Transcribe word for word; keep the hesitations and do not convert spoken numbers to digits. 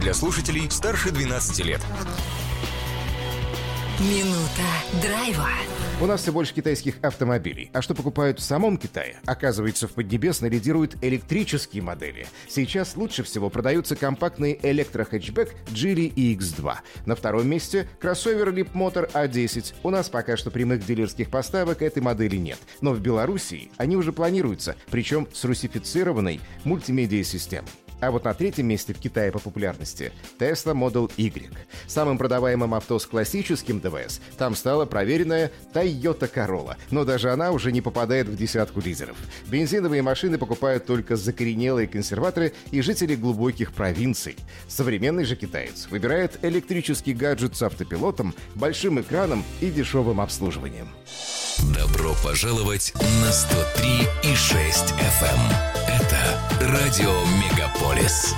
для слушателей старше двенадцати лет. Минута драйва. У нас все больше китайских автомобилей. А что покупают в самом Китае? Оказывается, в Поднебесной лидируют электрические модели. Сейчас лучше всего продаются компактный электро-хэтчбэк Geely и икс два. На втором месте кроссовер Leapmotor а десять. У нас пока что прямых дилерских поставок этой модели нет. Но в Белоруссии они уже планируются, причем с русифицированной мультимедиа-системой. А вот на третьем месте в Китае по популярности Tesla Model Y. Самым продаваемым авто с классическим ДВС там стала проверенная Toyota Corolla, но даже она уже не попадает в десятку лидеров. Бензиновые машины покупают только закоренелые консерваторы и жители глубоких провинций. Современный же китаец выбирает электрический гаджет с автопилотом, большим экраном и дешевым обслуживанием. Добро пожаловать на сто три и шесть эф эм. Это Радио Мегаполис.